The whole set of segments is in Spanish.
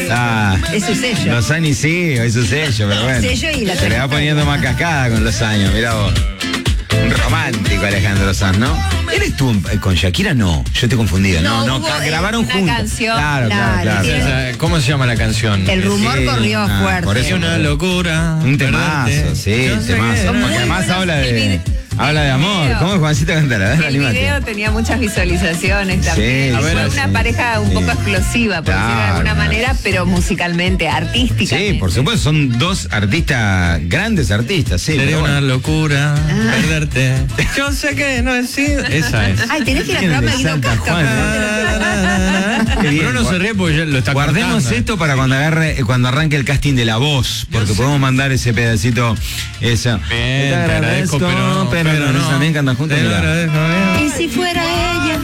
Es su sello. Lozani sí, es su sello, pero bueno. Sello y la se le va poniendo más cascada con los años, mirá vos. Un romántico Alejandro Sanz, ¿no? ¿Él estuvo con Shakira? No, yo estoy confundido. No, grabaron una juntos. canción. Claro. ¿Cómo se llama la canción? El rumor corrió fuerte. Por eso, Es una locura. un temazo, sí, un temazo. Porque además habla de amor. ¿Cómo es Juancito Cantala? El video tenía muchas visualizaciones también. Sí, fue una pareja un poco explosiva, por decirlo de alguna manera, pero musicalmente, artísticamente. Sí, por supuesto, son dos artistas, grandes artistas, sí. Sería una locura perderte. Yo sé que no es... Esa es. Ay, tenés que ir al programa de Guido Santa Casca. Juan. Qué bien. Bruno se ríe porque ya lo está Guardemos contando. esto para cuando arranque el casting de La Voz, porque podemos mandar ese pedacito, esa. Bien, te agradezco, pero no. También cantan juntos. Te lo mirá. agradezco, bien. Y si fuera ella.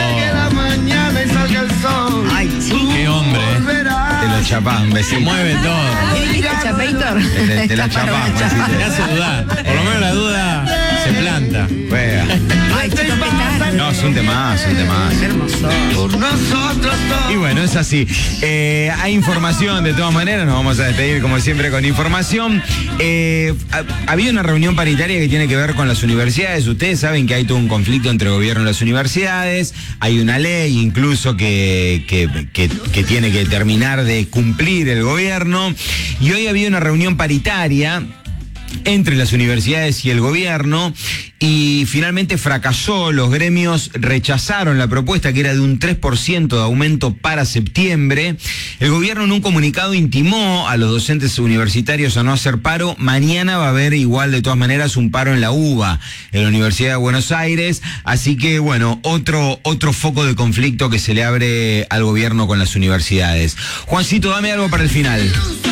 Ay, sí. Qué hombre, Te lo chapás, un se besito. mueve todo. ¿Qué dijiste, Chapator? Te la chapás, Juancito. Me hace dudar. Por lo menos la duda se planta. Juega. Ay, Chico Petán. No, es un temazo, un temazo. Qué hermoso. Y bueno, es así. Hay información, de todas maneras, nos vamos a despedir como siempre con información. Había una reunión paritaria que tiene que ver con las universidades. Ustedes saben que hay todo un conflicto entre el gobierno y las universidades. Hay una ley incluso que tiene que terminar de cumplir el gobierno. Y hoy había una reunión paritaria entre las universidades y el gobierno y finalmente fracasó. Los gremios rechazaron la propuesta que era de un 3% de aumento para septiembre. El gobierno en un comunicado intimó a los docentes universitarios a no hacer paro. Mañana va a haber igual de todas maneras un paro en la UBA, en la Universidad de Buenos Aires. Así que bueno, otro foco de conflicto que se le abre al gobierno con las universidades. Juancito, dame algo para el final.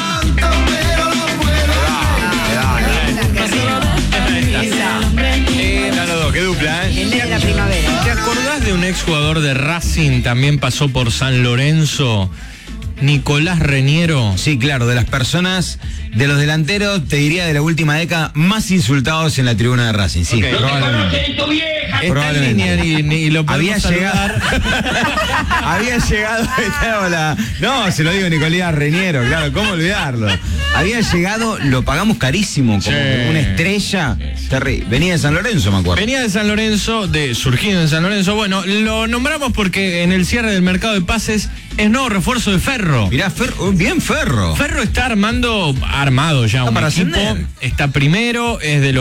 Qué dupla, ¿eh? El de la primavera. ¿Te acordás de un exjugador de Racing, también pasó por San Lorenzo, Nicolás Reñero? Sí, claro, de las personas, de los delanteros, te diría de la última década, más insultados en la tribuna de Racing. Sí, Okay. probablemente. Está en línea y lo podemos Había llegado. Había llegado. No, se lo digo Nicolás Reñero, claro, ¿cómo olvidarlo? Había llegado, lo pagamos carísimo, como una estrella. Terrible. Venía de San Lorenzo, me acuerdo. Venía de San Lorenzo, surgido en San Lorenzo. Bueno, lo nombramos porque en el cierre del mercado de pases es nuevo refuerzo de Ferro. Mirá, bien Ferro. Ferro está armado ya un para equipo. ascender. Está primero,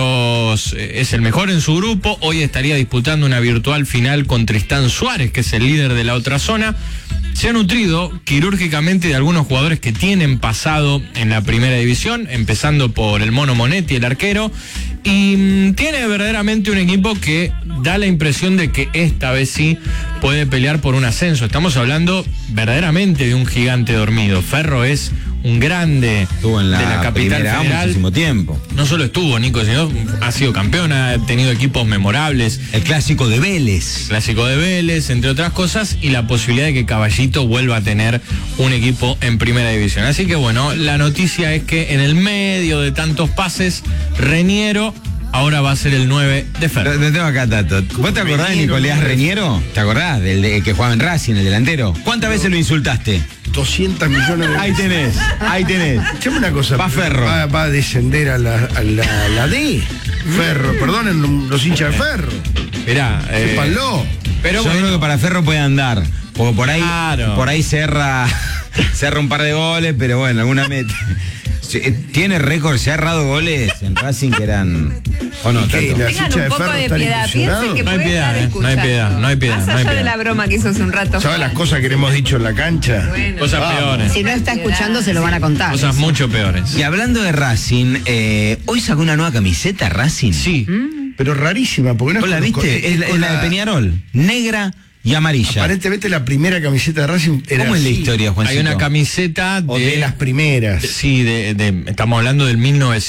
es el mejor en su grupo. Hoy estaría disputando una virtual final con Tristán Suárez, que es el líder de la otra zona. Se ha nutrido quirúrgicamente de algunos jugadores que tienen pasado en la primera división, empezando por el Mono Monetti, el arquero, y tiene verdaderamente un equipo que da la impresión de que esta vez sí puede pelear por un ascenso. Estamos hablando verdaderamente de un gigante dormido. Ferro es un grande Estuvo en de la capital primera federal. muchísimo tiempo. No solo estuvo, Nico, sino ha sido campeón, ha tenido equipos memorables. El clásico de Vélez. Clásico de Vélez, entre otras cosas, y la posibilidad de que Caballito vuelva a tener un equipo en primera división. Así que bueno, la noticia es que en el medio de tantos pases, Reñero ahora va a ser el 9 de Ferro. Lo tengo acá, Tato. ¿Vos te acordás de Nicolás Reñero? ¿Te acordás? Del que jugaba en Racing, el delantero. ¿Cuántas veces lo insultaste? 200 millones de Ahí tenés. Escuchame una cosa. Va Ferro. Va a descender a la D. Ferro, perdonen los hinchas de Ferro. Mirá, Sépanlo. pero yo bueno, creo que para Ferro puede andar. Porque Claro. por ahí cerra un par de goles, pero bueno, alguna meta. Tiene récord, se ha errado goles en Racing que eran. ¿O no, ¿Qué? Tato? Las Tengan hinchas un de poco Ferro de están piedad. Piensen ilusionados. que No hay puede piedad, estar no hay piedad, no hay piedad, Más no hay allá de piedad. la broma que hizo hace un rato. ¿Sabes las cosas que le hemos dicho en la cancha? Bueno, cosas peores. Si no está escuchando, se lo van a contar. Cosas mucho peores. Y hablando de Racing, hoy sacó una nueva camiseta Racing. Sí. Pero rarísima, porque no ¿Vos la con- viste? Es con la de Peñarol. Negra y amarilla. Aparentemente la primera camiseta de Racing era ¿Cómo es la así, historia, Juancito? Hay una camiseta o de las primeras. Sí, estamos hablando del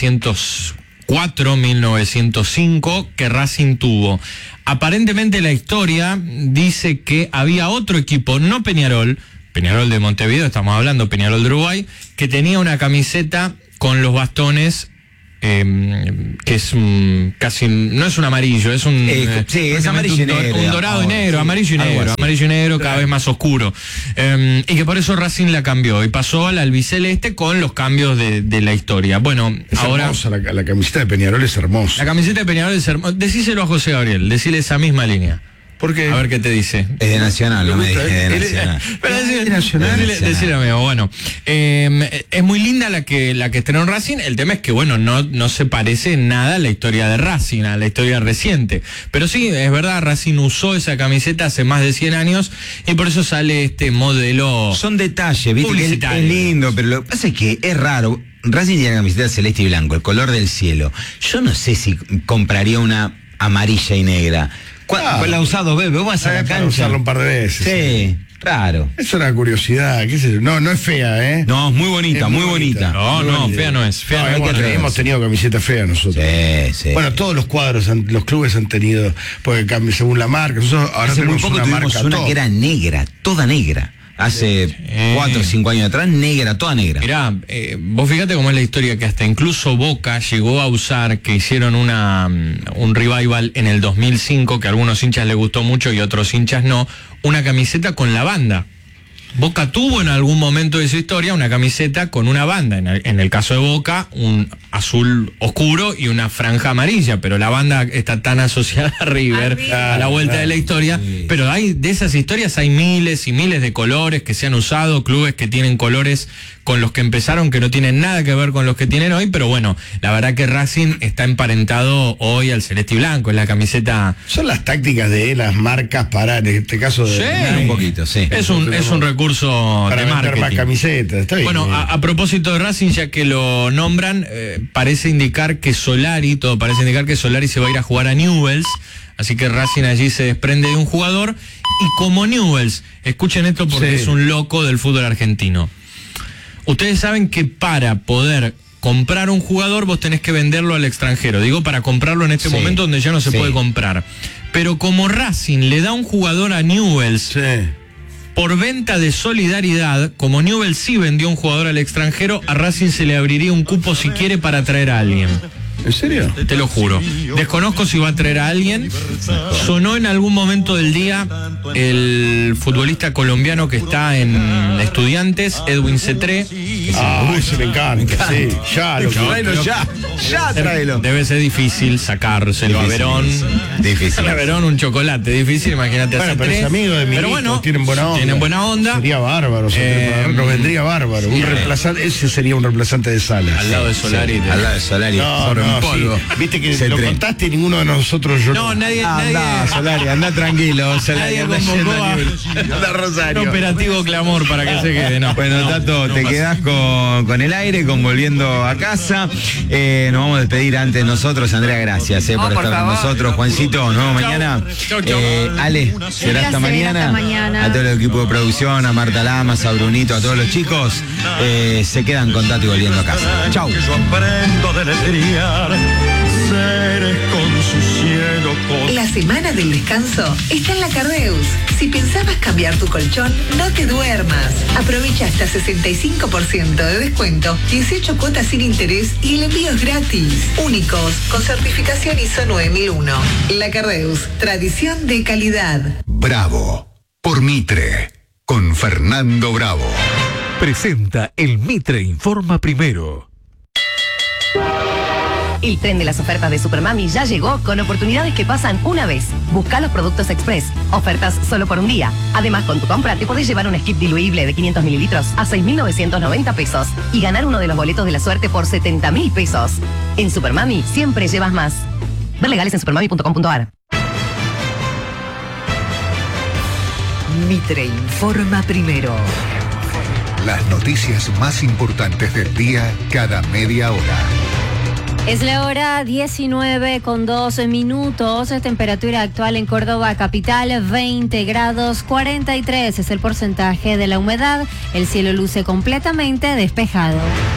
1904, 1905 que Racing tuvo. Aparentemente la historia dice que había otro equipo, no Peñarol de Montevideo, estamos hablando Peñarol de Uruguay, que tenía una camiseta con los bastones que es casi, no es un amarillo, es un sí, es amarillo y negro, un dorado y negro, sí, amarillo y negro, amarillo y negro, cada vez más oscuro, y que por eso Racing la cambió y pasó al albiceleste con los cambios de la historia. Bueno, Es ahora hermosa, la camiseta de Peñarol es hermosa. la camiseta de Peñarol es hermosa. Decíselo a José Gabriel, decile esa misma línea. Porque A ver qué te dice. Es de Nacional, no me gusta, dije de él- Nacional. Pero ¿Es Nacional? decile amigo, bueno, es muy linda la que estrenó Racing. El tema es que, bueno, no se parece en nada a la historia de Racing, a la historia reciente. Pero sí, es verdad, Racing usó esa camiseta hace más de 100 años y por eso sale este modelo. Son detalles, viste, que es Publicitario. lindo, pero lo que pasa es que es raro. Racing tiene la camiseta celeste y blanco, el color del cielo. Yo no sé si compraría una amarilla y negra. La has usado, bebé, vos vas a la para cancha. usarlo un par de veces. Sí, raro. Es una curiosidad, qué sé yo. No es fea, ¿eh? No, es muy bonita, Es muy bonita. No, Muy bonita. fea no es. Fea no hay que hemos, atreverse. hemos tenido camisetas feas nosotros. Sí, sí. Bueno, todos los cuadros, los clubes han tenido, porque cambia según la marca. Nosotros ahora hace muy tenemos poco una tuvimos marca una top. que era negra, toda negra. Hace 4 o 5 años atrás, negra, toda negra. Mirá, vos fíjate cómo es la historia que hasta incluso Boca llegó a usar, que hicieron un revival en el 2005, que a algunos hinchas les gustó mucho y a otros hinchas no, una camiseta con la banda. Boca tuvo en algún momento de su historia una camiseta con una banda, en el caso de Boca, un azul oscuro y una franja amarilla, pero la banda está tan asociada a River, a la vuelta de la historia, pero de esas historias hay miles y miles de colores que se han usado, clubes que tienen colores con los que empezaron que no tienen nada que ver con los que tienen hoy, pero bueno, la verdad que Racing está emparentado hoy al celeste y blanco, es la camiseta. Son las tácticas de las marcas para, en este caso, de Sí. Un poquito, sí. Es un recurso para de vender marketing. más camisetas. Está bien. Bueno, a propósito de Racing, ya que lo nombran, parece indicar que Solari se va a ir a jugar a Newell's, así que Racing allí se desprende de un jugador, y como Newell's, escuchen esto porque Sí. es un loco del fútbol argentino. Ustedes saben que para poder comprar un jugador vos tenés que venderlo al extranjero. Digo, para comprarlo en este Sí. momento donde ya no se Sí. puede comprar. Pero como Racing le da un jugador a Newell's Sí. por venta de solidaridad, como Newell's sí vendió un jugador al extranjero, a Racing se le abriría un cupo si quiere para traer a alguien. ¿En serio? Te lo juro. Desconozco si va a traer a alguien. Sonó en algún momento del día el futbolista colombiano que está en Estudiantes, Edwin Cetré. Ah, ese me encanta, sí. Ya lo Tráelo ya tráelo. Debe ser difícil sacárselo a Verón. Difícil. A Verón un chocolate, difícil, imagínate a Bueno, pero Cetré. es amigo de mi Pero hijo, bueno, tienen buena onda. Sería bárbaro, nos vendría bárbaro. Un reemplazante, ese sería un reemplazante de Salas. al lado de Solari. Al lado de Solari, No, sobre un no, polvo. sí. Viste que Se lo tren. contaste y ninguno de nosotros yo No, nadie Anda, Solari, anda tranquilo, Solari, Nadie anda convocó yendo a- a Newell's. Anda a un Rosario. operativo clamor para que se quede. No, Bueno, no, Tato, no te pasa. quedás con el aire, con volviendo a casa. Nos vamos a despedir antes nosotros. Andrea, gracias por por estar con favor. nosotros. Juancito, nos vemos mañana. Chau. Ale, será hasta mañana. A todo el equipo de producción, a Marta Lamas, a Brunito, a todos los chicos. Se quedan con Tato y volviendo a casa. Chau. Que yo aprendo a deletrear seres con su cielo con La semana del descanso está en la Cardeus. Si pensabas cambiar tu colchón, no te duermas. Aprovecha hasta 65% de descuento, 18 cuotas sin interés y el envío es gratis. Únicos, con certificación ISO 9001. La Cardeus, tradición de calidad. Bravo, por Mitre, con Fernando Bravo. Presenta el Mitre Informa Primero. El tren de las ofertas de Supermami ya llegó con oportunidades que pasan una vez. Busca los productos Express. Ofertas solo por un día. Además, con tu compra te podés llevar un skip diluible de 500 mililitros a 6.990 pesos y ganar uno de los boletos de la suerte por 70.000 pesos. En Supermami siempre llevas más. Ver legales en supermami.com.ar. Mitre informa primero. Las noticias más importantes del día cada media hora. Es la hora 19:02. Temperatura actual en Córdoba capital 20 grados 43 es el porcentaje de la humedad. El cielo luce completamente despejado.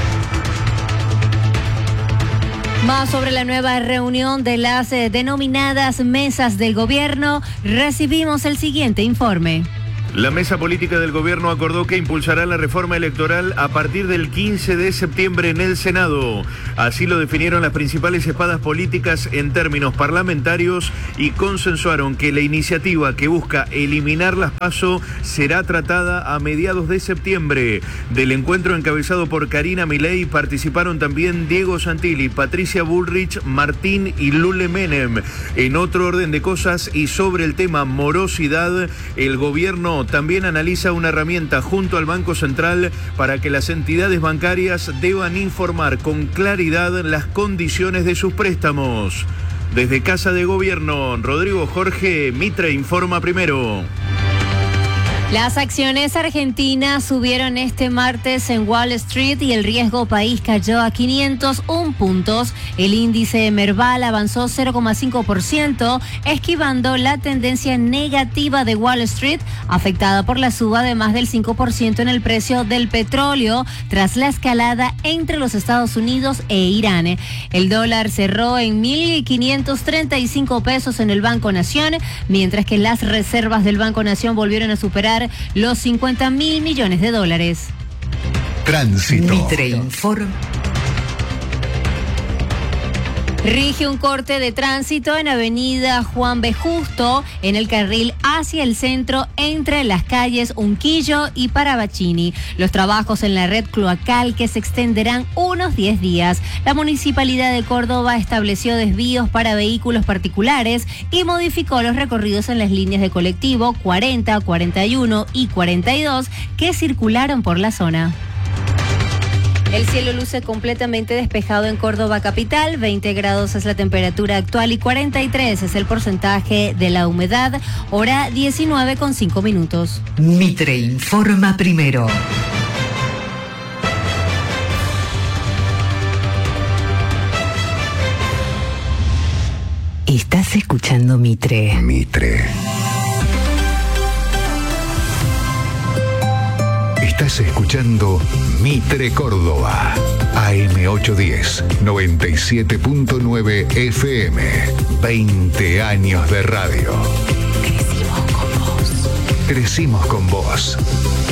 Más sobre la nueva reunión de las denominadas mesas del gobierno, recibimos el siguiente informe. La mesa política del gobierno acordó que impulsará la reforma electoral a partir del 15 de septiembre en el Senado. Así lo definieron las principales espadas políticas en términos parlamentarios y consensuaron que la iniciativa que busca eliminar las PASO será tratada a mediados de septiembre. Del encuentro encabezado por Karina Milei participaron también Diego Santilli, Patricia Bullrich, Martín y Lule Menem. En otro orden de cosas y sobre el tema morosidad, el gobierno también analiza una herramienta junto al Banco Central para que las entidades bancarias deban informar con claridad las condiciones de sus préstamos. Desde Casa de Gobierno, Rodrigo Jorge, Mitre informa primero. Las acciones argentinas subieron este martes en Wall Street y el riesgo país cayó a 501 puntos. El índice Merval avanzó 0,5%, esquivando la tendencia negativa de Wall Street, afectada por la suba de más del 5% en el precio del petróleo tras la escalada entre los Estados Unidos e Irán. El dólar cerró en 1.535 pesos en el Banco Nación, mientras que las reservas del Banco Nación volvieron a superar los 50.000 millones de dólares. Tránsito. Mitre informa. Rige un corte de tránsito en Avenida Juan B. Justo, en el carril hacia el centro entre las calles Unquillo y Paravacini. Los trabajos en la red cloacal que se extenderán unos 10 días. La Municipalidad de Córdoba estableció desvíos para vehículos particulares y modificó los recorridos en las líneas de colectivo 40, 41 y 42 que circularon por la zona. El cielo luce completamente despejado en Córdoba capital, 20 grados es la temperatura actual y 43 es el porcentaje de la humedad, hora 19:05. Mitre informa primero. Estás escuchando Mitre. Mitre. Estás escuchando Mitre Córdoba, AM810, 97.9 FM, 20 años de radio. Crecimos con vos. Crecimos con vos.